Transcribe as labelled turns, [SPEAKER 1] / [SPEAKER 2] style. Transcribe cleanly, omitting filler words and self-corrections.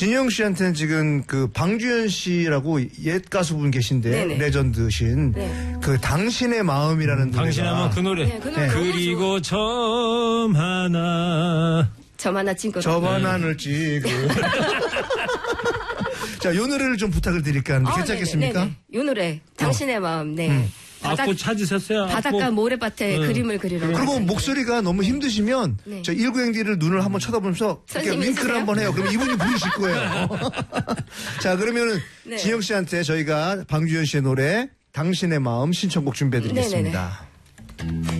[SPEAKER 1] 진영 씨한테는 지금 그 방주현 씨라고 옛 가수분 계신데
[SPEAKER 2] 네네.
[SPEAKER 1] 레전드신
[SPEAKER 2] 네.
[SPEAKER 1] 그 당신의 마음이라는 노래가
[SPEAKER 3] 당신하면 그 노래.
[SPEAKER 2] 네, 그 노래 너무
[SPEAKER 3] 그리고 점 하나.
[SPEAKER 2] 점 하나 찍고.
[SPEAKER 1] 점 하나를 찍고. 자, 요 노래를 좀 부탁을 드릴까 하는데 괜찮겠습니까?
[SPEAKER 2] 네네. 요 노래 당신의 마음. 네.
[SPEAKER 3] 악보 찾으셨어요?
[SPEAKER 2] 바닷가 모래밭에 그림을 그리러.
[SPEAKER 1] 그리고 목소리가 너무 힘드시면
[SPEAKER 2] 네.
[SPEAKER 1] 저 19행디를 눈을 한번 쳐다보면서 이렇게
[SPEAKER 2] 선생님
[SPEAKER 1] 윙크를
[SPEAKER 2] 해주세요.
[SPEAKER 1] 한번 해요. 그럼 이분이 부르실 거예요. 자, 그러면은
[SPEAKER 2] 네.
[SPEAKER 1] 진영 씨한테 저희가 방주현 씨의 노래 당신의 마음 신청곡 준비해 드리겠습니다.